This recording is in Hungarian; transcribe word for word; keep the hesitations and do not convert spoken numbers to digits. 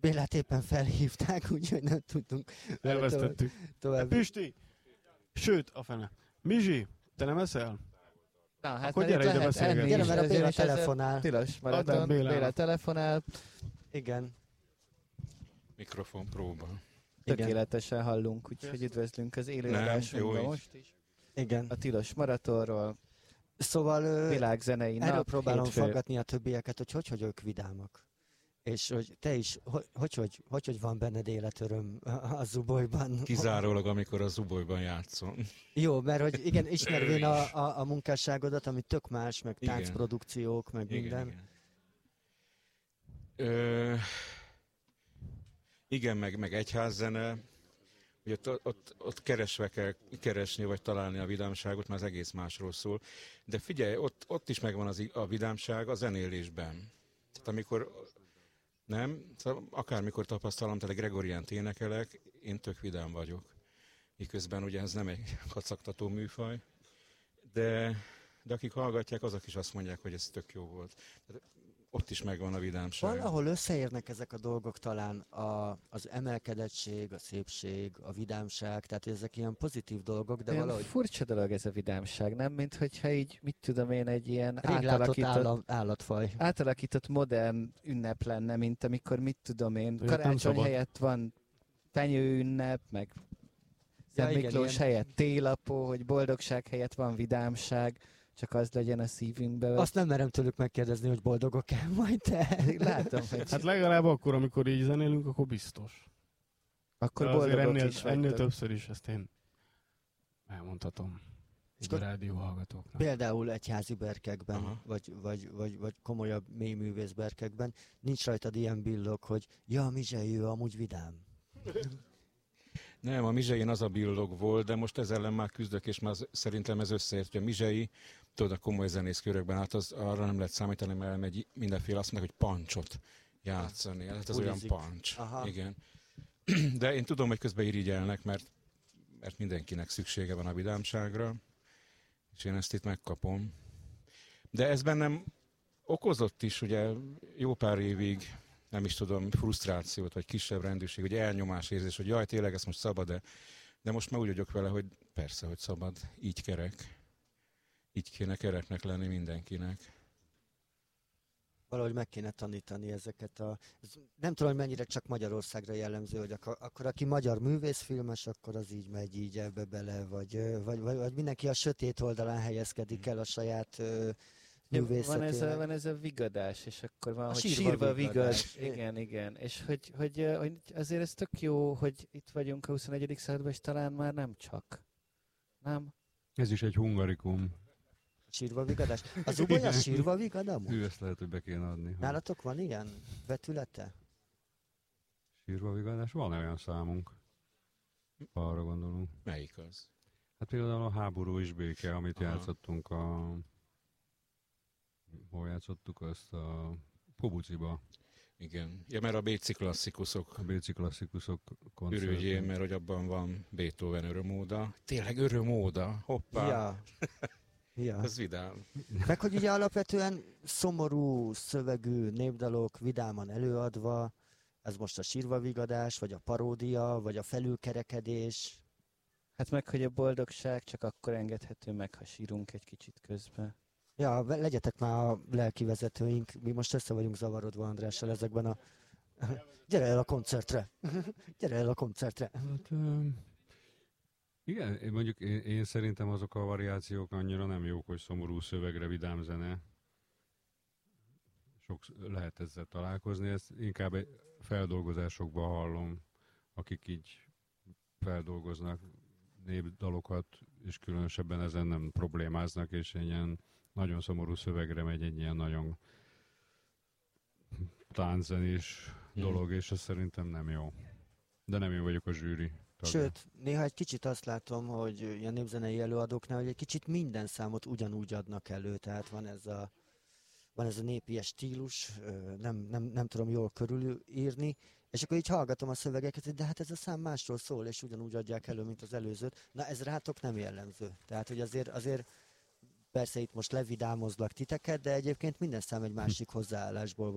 Bélát éppen felhívták, úgyhogy nem tudtunk elvesztettük. Tovább. Pisti! Sőt, a fene. Mizsi, te nem eszel? Na, hát akkor gyere ide beszélgetni. Gyere, mert a Béla telefonál. Tilos maradon, Béla telefonál. Igen. Mikrofon próba. Tökéletesen hallunk, úgyhogy üdvözlünk az élőadásunkban most is. Igen. A Tilos Maratonról. Szóval világzenei nap, erről próbálom hétfő. faggatni a többieket, hogy hogy, hogy ők vidámak. És hogy te is, hogy hogy, hogy, hogy, hogy van benned életöröm a Zubolyban. Kizárólag, amikor a Zubolyban játszom. Jó, mert hogy igen, ismervén a, a, a munkásságodat, ami tök más, meg Igen. táncprodukciók, meg Igen, minden. Igen, Ö, igen meg, meg egyházzene. Ugye ott, ott, ott keresve kell keresni, vagy találni a vidámságot, mert az egész másról szól. De figyelj, ott, ott is megvan az, a vidámság a zenélésben. Tehát amikor, nem, szóval akármikor tapasztalom, tehát Gregoriánt énekelek, én tök vidám vagyok. Miközben ugye ez nem egy kacagtató műfaj, de, de akik hallgatják, azok is azt mondják, hogy ez tök jó volt. Tehát ott is megvan a vidámság. Valahol összeérnek ezek a dolgok talán, a, az emelkedettség, a szépség, a vidámság, tehát ezek ilyen pozitív dolgok, de olyan valahogy... furcsa dolog ez a vidámság, nem? Mint hogyha így, mit tudom én, egy ilyen Rég látott átalakított, állam, állatfaj. átalakított modern ünnep lenne, mint amikor, mit tudom én, Olyat karácsony helyett van fenyőünnep, meg Szent Ja, igen, Miklós ilyen. helyett télapó, hogy boldogság helyett van vidámság, csak az legyen a szívünkbe. Azt nem merem tőlük megkérdezni, hogy boldogok-e majd te. Látom, hogy Hát legalább akkor, amikor így zenélünk, akkor biztos. akkor De azért boldogok ennél, is ennél vagytok. többször is ezt én elmondhatom. Így a rádió hallgatóknak. Például egyházi berkekben, Aha. vagy, vagy, vagy, vagy komolyabb mélyművész berkekben nincs rajtad ilyen billog, hogy ja, a Mizsei, ő amúgy vidám. Nem, a Mizsein az a billog volt, de most ezzel ellen már küzdök, és már szerintem ez összeért. A Mizsei, tudod, a komoly zenész körökben, hát az, arra nem lehet számítani, mert elmegy mindenféle, azt mondják, hogy pancsot játszani. Hát ez olyan Bulizik. pancs. Aha. Igen. De én tudom, hogy közben irigyelnek, mert, mert mindenkinek szüksége van a vidámságra, és én ezt itt megkapom. De ez bennem okozott is, ugye jó pár évig, nem is tudom, frusztrációt, vagy kisebb rendőrség, vagy elnyomás érzés, hogy jaj, tényleg ezt most szabad, de, de most már úgy vagyok vele, hogy persze, hogy szabad, így kerek. Így kéne kereknek lenni mindenkinek. Valahogy meg kéne tanítani ezeket a... Ez nem tudom, hogy mennyire csak Magyarországra jellemző, hogy ak- akkor aki magyar művészfilmes, akkor az így megy így ebbe bele, vagy, vagy, vagy, vagy mindenki a sötét oldalán helyezkedik el a saját ö, művészetének. Van ez, a, van ez a vigadás, és akkor van, A hogy sírva sírva vigad. vigadás. Igen, igen. És hogy, hogy, hogy azért ez tök jó, hogy itt vagyunk a huszonegyedik században, és talán már nem csak. Nem? Ez is egy hungarikum. Sírva vigadás. Az Zuboly a sírva vigad amúgy? Hű, ezt lehet, hogy be kéne adni. Nálatok van ilyen vetülete? Sírva vigadás? Van olyan számunk. Ha arra gondolunk. Melyik az? Hát például a Háború és béke, amit Aha. játszottunk a... Hol játszottuk azt? A Pobuciba. Igen. Ja, mert a bécsi klasszikusok A bécsi klasszikusok koncerten. ürügyén, mert hogy abban van Beethoven örömóda. Tényleg örömóda? Hoppá! Ja. Ja. Ez vidám. Meg hogy ugye alapvetően szomorú szövegű népdalok vidáman előadva, ez most a sírva vigadás, vagy a paródia, vagy a felülkerekedés. Hát meg, hogy a boldogság csak akkor engedhető meg, ha sírunk egy kicsit közben. Ja, legyetek már a lelki vezetőink, mi most össze vagyunk zavarodva Andrással ezekben a... Gyere el a koncertre! Gyere el a koncertre! Hát, um, igen, én mondjuk én, én szerintem azok a variációk annyira nem jók, hogy szomorú szövegre vidám zene. Sok lehet ezzel találkozni, ezt inkább egy feldolgozásokban hallom, akik így feldolgoznak népdalokat, és különösebben ezen nem problémáznak, és egy ilyen nagyon szomorú szövegre megy egy ilyen nagyon tánczenés dolog, és ez szerintem nem jó. De nem én vagyok a zsűri tagja. Sőt, néha egy kicsit azt látom, hogy ilyen népzenei előadóknál, hogy egy kicsit minden számot ugyanúgy adnak elő, tehát van ez a, van ez a népies stílus, nem, nem, nem tudom jól körülírni, és akkor így hallgatom a szövegeket, de hát ez a szám másról szól, és ugyanúgy adják elő, mint az előzőt. Na ez rátok nem jellemző. Tehát, hogy azért, azért persze itt most levidámozlak titeket, de egyébként minden szám egy másik hozzáállásból